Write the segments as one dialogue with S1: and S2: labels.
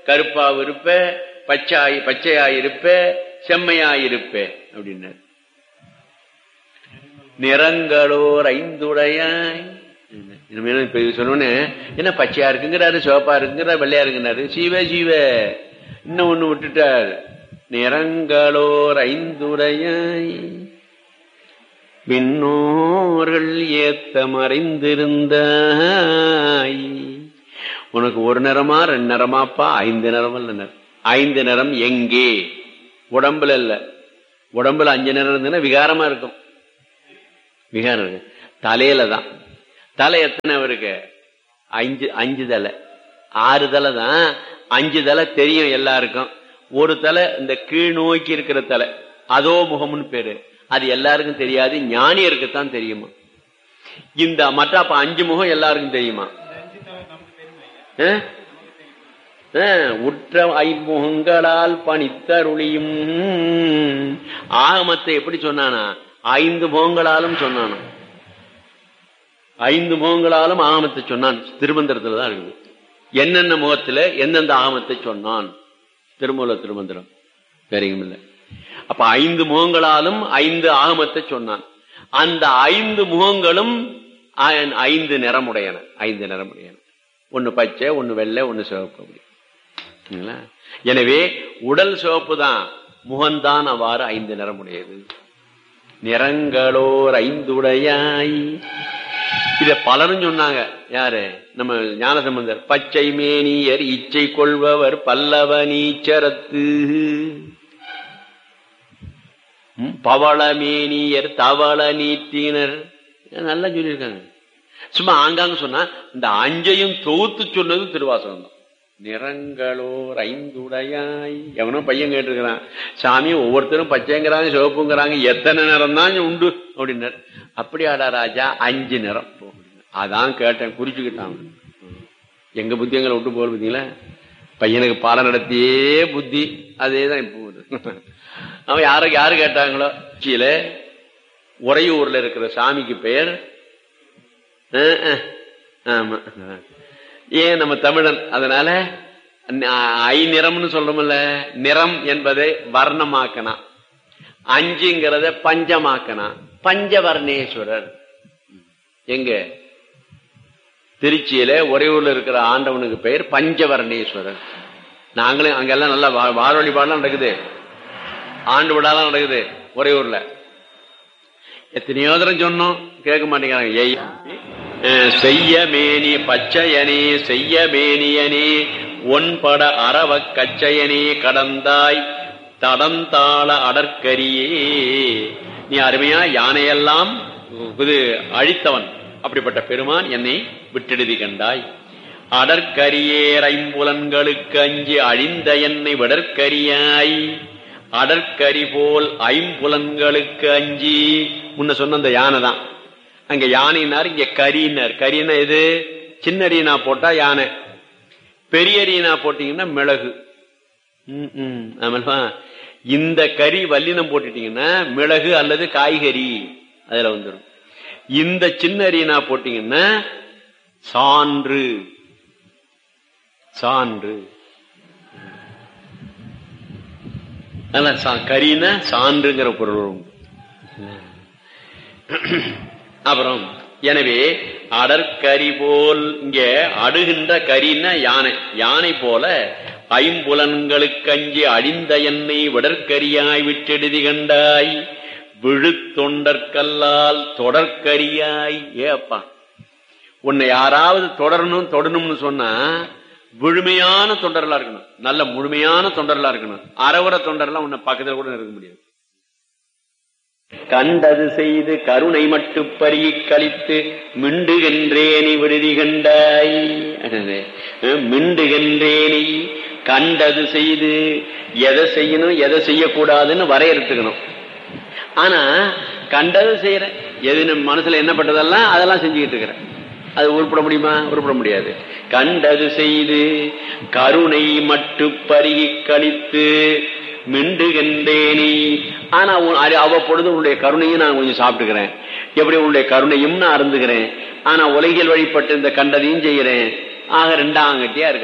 S1: கருப்பாவு இருப்ப, பச்சையாயிருப்ப, செம்மையாயிருப்ப அப்படின்னாரு. நிறங்களோர் ஐந்துடையாய். இப்ப சொன்னோன்னு என்ன பச்சையா இருக்குங்கிறாரு, சிவப்பா இருக்குங்கிறாரு, வெள்ளையா இருக்குங்கிறாரு. சீவ இன்னும் ஒண்ணு விட்டுட்டார். நிறங்களோர் ஐந்துடையாய் விண்ணோர்கள் ஏத்த மறைந்திருந்தாய். உனக்கு ஒரு நிறமா ரெண்டு நிறமாப்பா? 5 நிறம் இல்ல. 5 நிறம் எங்கே? உடம்புல இல்ல. உடம்புல 5 நிறம் இருந்ததுன்னா விகாரமா இருக்கும். விகாரம் இருக்கு தலையில தான். தலை எத்தனை இருக்கு? 5 தலை. 6 தலை தான். 5 தலை தெரியும் எல்லாருக்கும். ஒரு தலை இந்த கீழ் நோக்கி இருக்கிற தலை, அதோ முகம்னு பேரு. அது எல்லாருக்கும் தெரியாது, ஞானியருக்குத்தான் தெரியுமா. இந்த மற்ற 5 முகம் எல்லாருக்கும் தெரியுமா? உற்ற 5 பணித்தருளியும். ஆகமத்தை எப்படி சொன்னானா? 5 முகங்களாலும் சொன்னானா? 5 முகங்களாலும் ஆகமத்தை சொன்னான். திருமந்திரத்துல தான் இருக்குது. என்னென்ன முகத்துல எந்தெந்த ஆகமத்தை சொன்னான்? திருமூல திருமந்திரம் வேறையும் இல்லை. அப்ப 5 முகங்களாலும் 5 ஆகமத்தை சொன்னான். அந்த 5 முகங்களும் 5 நிறமுடையன. 5 நிறமுடையன. ஒன்னு பச்சை, ஒன்னு வெள்ளை, ஒன்னு சிவப்பு. அப்படி. எனவே உடல் சிவப்பு தான், முகம்தான் அவ்வாறு 5 நிறமுடையது. நிறங்களோர் 5உடையாய். இத பலரும் சொன்னாங்க. யாரு? நம்ம ஞானசம்பந்தர். பச்சை மேனியர் இச்சை கொள்பவர் பல்லவ நீச்சரத்து, பவளமேனியர் தவள நீட்டினர். நல்லா சொல்லியிருக்காங்க. சும்மா ஆங்காங்க சொன்னா இந்த 5ஐயும் தொகுத்து சொன்னது திருவாசகம் தான். நிறங்களோர் 5உடையாய். எவனோ பையன் கேட்டிருக்கிறான், சாமி ஒவ்வொருத்தரும் பச்சைங்கிறாங்க, சிவப்புங்கிறாங்க, எத்தனை நிறம் தான் உண்டு அப்படின்னாரு. அப்படியாடா ராஜா, 5 நிறம். அதான் கேட்டேன், குறிச்சுக்கிட்டான். எங்க புத்தி எங்களை விட்டு போல் பார்த்தீங்களா? பையனுக்கு பாடம் நடத்தியே புத்தி அதேதான் இப்போ. அவன் யாரு கேட்டாங்களோ, கீழ உறையூர்ல இருக்கிற சாமிக்கு பெயர் ஆமா, ஏன் நம்ம தமிழன், அதனால ஐநிறம்னு சொல்றோம்ல. நிறம் என்பதை வர்ணமாக்கனா, 5ங்கிறத பஞ்சமாக்கனா. பஞ்சவர்ணேஸ்வரர் எங்க? திருச்சியில உறையூர்ல இருக்கிற ஆண்டவனுக்கு பெயர் பஞ்சவர்ணேஸ்வரர். நாங்களும் அங்கெல்லாம் நல்லா வார வழிபாடுலாம் நடக்குது, ஆண்டு விழாலாம் நடக்குது உறையூர்ல. எத்தனையோ தரம் சொன்னோம், கேட்க மாட்டேங்கிறாங்க. செய்ய மேனி பச்சையனே செய்ய மேனியனே ஒன்பட அரவ கச்சையனே கடந்தாய் தடந்தாள அடற்கரியே. நீ அருமையா யானையெல்லாம் அழித்தவன், அப்படிப்பட்ட பெருமான் என்னை விட்டெழுதி கண்டாய். அடற்கரியேர் 5புலன்களுக்கு அஞ்சி அழிந்த என்னை விடற்கரியாய். அடற்கரி போல் 5புலன்களுக்கு அஞ்சி. முன்ன சொன்ன அந்த யானை தான். அங்க யானைனார், இங்க கரினார். கரினா எது? சின்ன ரீனா போட்டா யானை, பெரிய ரீனா போட்டீங்கன்னா மிளகு. இந்த கறி வல்லினம் போட்டுட்டீங்கன்னா மிளகு அல்லது காய்கறி அதுல வந்துடும். இந்த சின்ன ரீனா போட்டீங்கன்னா சான்று. சான்று கரினா சான்றுங்கிற பொருள். அப்புறம் எனவே அடற்கரி போல், இங்க அடுகின்ற கரின்னா யானை. யானை போல 5புலன்களுக்கு அஞ்சி அழிந்த என்னை விடற்கரியாய் விட்டெழுதி கண்டாய். விழுத்தொண்டற்கல்லால் தொடர்கரியாய். ஏப்பா, உன்னை யாராவது தொடரணும்னு சொன்னா விழுமையான தொண்டர்களா இருக்கணும், நல்ல முழுமையான தொண்டர்களா இருக்கணும். அறவர தொண்டர்லாம் உன்னை பக்கத்துல கூட இருக்க முடியாது. கண்டது செய்து கருணை மட்டு பருகி கழித்து மிண்டுகின்றேனி விடுதி கண்டாய். மிண்டுகின்றேனி. கண்டது செய்து, எதை செய்யணும் எதை செய்யக்கூடாதுன்னு வரையறுத்துக்கணும். ஆனா கண்டது செய்யற, எது மனசுல என்ன பட்டதெல்லாம் அதெல்லாம் செஞ்சுக்கிட்டு இருக்கிறேன். அது உருப்பட முடியுமா? உருப்பட முடியாது. கண்டது செய்து கருணை மட்டு பருகி கழித்து மிண்டுகின்றேனி. ஆனா அவ்வப்பொழுது உன்னுடைய கருணையும் நான் கொஞ்சம் சாப்பிட்டுக்கிறேன். எப்படி உன்னுடைய கருணையும் நான் அருந்துகிறேன். ஆனா உலகில் வழிபட்டு இந்த கண்டதையும் செய்கிறேன். ஆக 2ஆங்கட்டியா இருக்கிறேன்.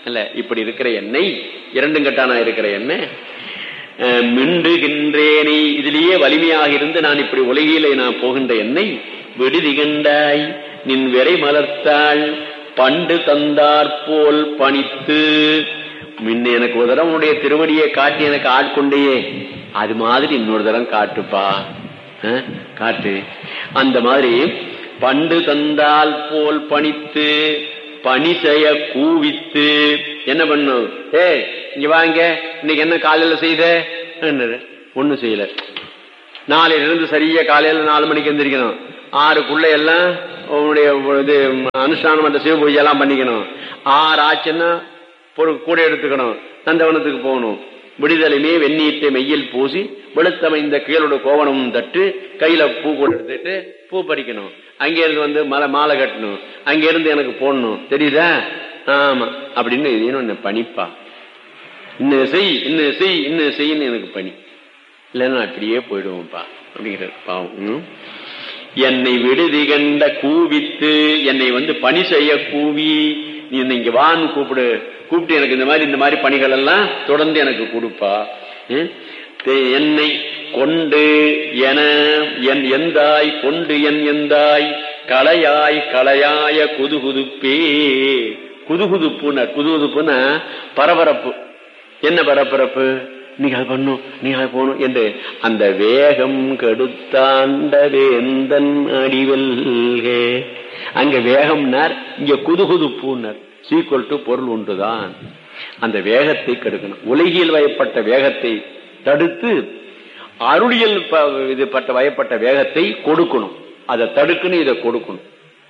S1: இல்ல இப்படி இருக்கிற எண்ணெய், இரண்டும் கட்டானா இருக்கிற எண்ணெய், மிண்டுகின்றேனே இதிலேயே வலிமையாக இருந்து நான் இப்படி உலகிலே நான் போகின்ற எண்ணெய் விடுதி கண்டாய் நின் விரை மலர்த்தாள் பண்டு தந்தாற்போல் பணித்து. முன்ன எனக்கு ஒரு தரம் உன்னுடைய திருவடியை காட்டி எனக்கு ஆட்கொண்டையே, அது மாதிரி இன்னொரு தரம் காட்டுப்பா, காட்டு. அந்த மாதிரி பண்டு தந்தால் போல் பணித்து பணி செய்ய கூவித்து என்ன பண்ணும்? இங்க வாங்க, இன்னைக்கு என்ன காலையில செய்த? ஒண்ணும் செய்யல. நாளையில இருந்து சரியா காலையில 4 மணிக்கு எந்திரிக்கணும், 6க்குள்ள எல்லாம் உன்னுடைய இது அனுஷ்டானம் அந்த சிவ பூஜை எல்லாம் பண்ணிக்கணும். 6 ஆச்சுன்னா கூட எடுத்துக்கணும், நந்தவனத்துக்கு போகணும். விடுதலையுமே வெந்நீட்டை மெய்யில் பூசி வெளுத்தமைந்த கீழோட கோவணமும் தட்டு கையில பூ கூட எடுத்துட்டு பூ பறிக்கணும். அங்க இருந்து மாலை கட்டணும், அங்க இருந்து எனக்கு போடணும், தெரியுதா? ஆமா அப்படின்னு இது பணிப்பா. இன்னும் செய் இன்னும் செய் இன்னும் செய்யன்னு எனக்கு பணி, இல்லைன்னா அப்படியே போயிடுவோம்ப்பா அப்படிங்கிற பாவம். என்னை விடுதி கண்ட கூவித்து, என்னை பணி செய்ய கூவி, நீ இங்க வான்னு கூப்பிட்டு எனக்கு இந்த மாதிரி பணிகள் எல்லாம் தொடர்ந்து எனக்கு கொடுப்பா. என்னை கொண்டு என என் எந்தாய் கொண்டு என் எந்தாய் கலையாய் கலையாய குதுகுதுப்பே. குதுகுதுப்புன்னா பரபரப்பு. என்ன பரபரப்பு? நீங்க அது பண்ணும், நீங்க அது போகணும் என்று அந்த வேகம் கெடுத்தாண்ட வேந்தன் அடிவல்கே. அங்க வேகம்னார், இங்க குதுகுதுப்புன்னார். சீக்குவல் டு பொருள் ஒன்றுதான். அந்த வேகத்தை கெடுக்கணும். உலகில் வயப்பட்ட வேகத்தை தடுத்து அருளியல் இது பட்ட வயப்பட்ட வேகத்தை கொடுக்கணும். அதை தடுக்கணும், இதை கொடுக்கணும்.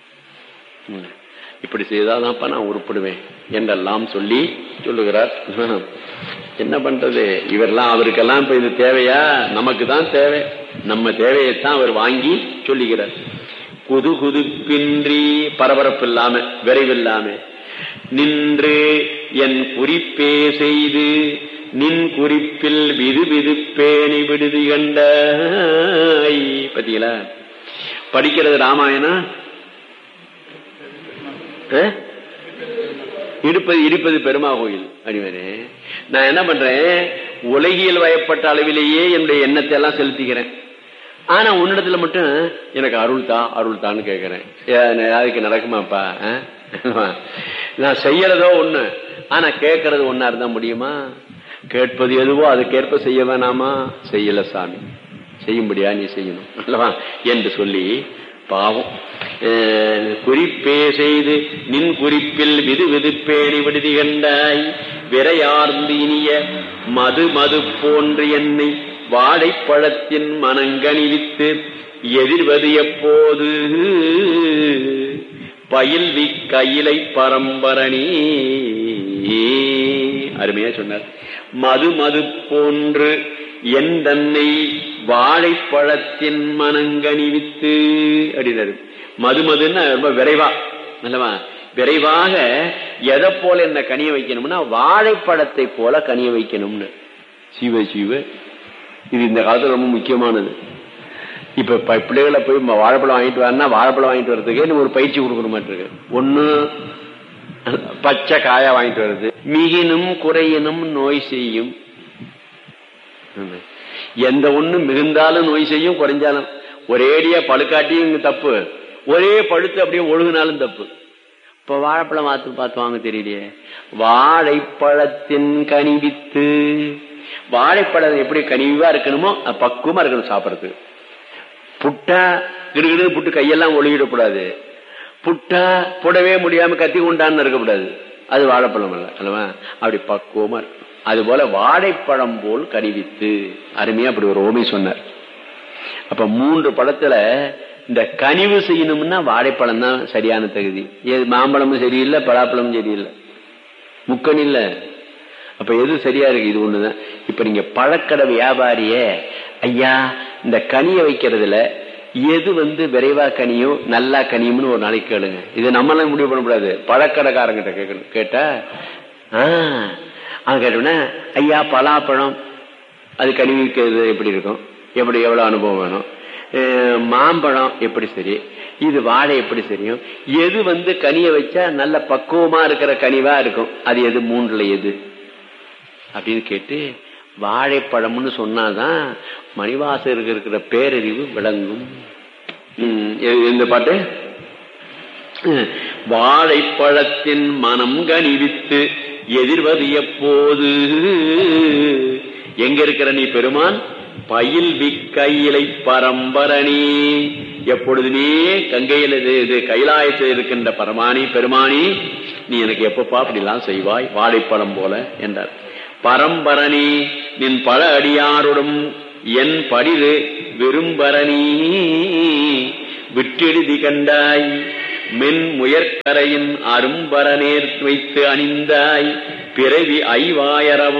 S1: இப்படி செய்தாதான்ப்பா நான் உருப்படுவேன் என்றெல்லாம் சொல்லி சொல்லுகிறார். என்ன பண்றது? இவரெல்லாம் அவருக்கெல்லாம் இப்ப இது தேவையா? நமக்கு தான் தேவை. நம்ம தேவையைத்தான் அவர் வாங்கி சொல்லுகிறார். குதுகுதுப்பின்றி, பரபரப்பு இல்லாம, விரைவில்லாம, நின்று என் குறிப்பே செய்து நின் குறிப்பில் விது விதுப்பேணி விடுதி கண்டாய். பத்தீங்களா? படிக்கிறது ராமாயணம், இருப்பது பெருமா கோயில். அடிவரே நான் என்ன பண்றேன்? உலகியல் வயப்பட்ட அளவிலேயே என்னுடைய எண்ணத்தை எல்லாம் செலுத்திக்கிறேன். ஆனா உன்னிடத்துல மட்டும் எனக்கு அருள் தான்னு கேட்கிறேன். அதுக்கு நடக்குமாப்பா? நான் செய்யறதோ ஒண்ணு, ஆனா கேட்கறது ஒன்னா இருந்தா முடியுமா? கேட்பது எதுவோ அதுக்கேற்ப செய்ய வேணாமா? செய்யல சாமி, செய்யும்படியா நீ செய்யணும் அல்லவா என்று சொல்லி பாவம். குறிப்பே செய்து நின் குறிப்பில் விது விதுப்பேணி விடுதி கண்டாய் விரையார்ந்து இனிய மது மது போன்று என்னை வாழைப்பழத்தின் மனங்கணிவித்து எதிர்வது எப்போது பயில்வி கையிலை பரம்பரணி. அருமையா சொன்னார். மது மது போன்று என் தன்னை வாழைப்பழத்தின் மனங்கணிவித்து அப்படின்னாரு. மதுமதுன்னு ரொம்ப விரைவா அல்லவா, விரைவாக எதை போல என்ன கனிய வைக்கணும்னா வாழைப்பழத்தை போல கனிய வைக்கணும்னு. சிவ சிவ, இது இந்த காலத்துல ரொம்ப முக்கியமானது. இப்ப பிள்ளைகளை போய் வாழைப்பழம் வாங்கிட்டு வரனா, வாழைப்பழம் வாங்கிட்டு வர்றதுக்கு ஒரு பயிற்சி கொடுக்குற மாதிரி இருக்கு. ஒண்ணு பச்சை காயா வாங்கிட்டு வருது. மிகினும் குறையினும் நோய் செய்யும். எந்த ஒண்ணு மிகுந்தாலும் நோய் செய்யும், குறைஞ்சாலும். ஒரேடியா பழுக்காட்டியும் தப்பு, ஒரே பழுத்து அப்படியே ஒழுகுனாலும் தப்பு. இப்ப வாழைப்பழம் பார்த்து வாங்க தெரியலையே. வாழைப்பழத்தின் கனிவித்து, வாழைப்பழம் எப்படி கனிவா இருக்கணுமோ பக்குவமா இருக்கணும் சாப்பிடறதுக்கு. புட்டா கிடுகிடு புட்டு கையெல்லாம் ஒழுகிடக்கூடாது. புட்டா புடவே முடியாம கத்தி கொண்டான்னு இருக்கக்கூடாது. அது வாழைப்பழம் அல்ல அல்லவா? அப்படி பக்குவமா இருக்கு. அது போல வாழைப்பழம் போல் கனிவித்து. அருமையா அப்படி ஒரு ஓமை சொன்னார். அப்ப 3 பழத்துல இந்த கனிவு செய்யணும்னா வாழைப்பழம் தான் சரியான தகுதி. மாம்பழமும் சரியில்லை, பலாப்பழமும் சரியில்லை, முக்கணி இல்ல. அப்ப எது சரியா இருக்கு? இது ஒண்ணுதான். இப்ப நீங்க பழக்கடை வியாபாரிய ஐயா, இந்த கனிய வைக்கிறதுல எது விரைவா கனியும் நல்லா கனியும்னு ஒரு நாளைக்கு கேளுங்க. இது நம்மளாம் முடிவு பண்ணக்கூடாது, பழக்கடைக்காரங்கிட்ட கேட்கணும். கேட்டா கேட்டோம்னா ஐயா பலாப்பழம் அது கனி வைக்கிறது எப்படி இருக்கும், எப்படி எவ்வளவு அனுபவம் வேணும், மாம்பழம் எப்படி சரி, இது வாழை எப்படி தெரியும்? எது கனிய வச்சா நல்ல பக்குவமா இருக்கிற கனிவா இருக்கும், அது எது? மூன்றுல எது அப்படின்னு கேட்டு வாழைப்பழம்னு சொன்னாதான் மணிவாசகருக்கு இருக்கிற பேரறிவு விளங்கும். இந்த பாட்டு, வாழைப்பழத்தின் மனம் கனிவித்து எதிர்வது எப்போது? எங்க இருக்கிற நீ பெருமான்? பயில் விக்கையிலை பரம்பரணி, எப்பொழுதுமே கங்கையில கைலாயத்தில் இருக்கின்ற பரமானி பெருமானி, நீ எனக்கு எப்பப்பா அப்படிலாம் செய்வாய் வாழைப்பழம் போல என்றார். பரம்பரணி நின் பல அடியாருடன் என் படிது விரும்பரணி, விட்டெழுதி கண்டாய் மென் முயற்கரையின் அரும்பரநேர் வைத்து அணிந்தாய், பிறவி ஐவாயரவும்